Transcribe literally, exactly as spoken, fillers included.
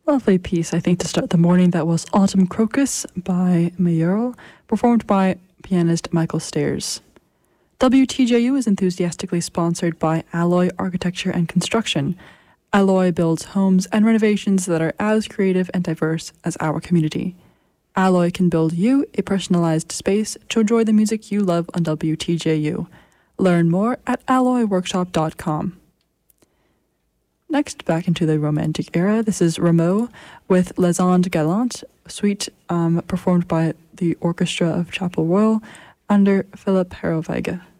Lovely piece, I think, to start the morning. That was Autumn Crocus by Mayurl, performed by pianist Michael Stairs. W T J U is enthusiastically sponsored by Alloy Architecture and Construction. Alloy builds homes and renovations that are as creative and diverse as our community. Alloy can build you a personalized space to enjoy the music you love on W T J U. Learn more at alloy workshop dot com. Next, back into the Romantic era, this is Rameau with Les Andes Galantes, suite um, performed by the Orchestra of Chapel Royal under Philip Harrow-Vega.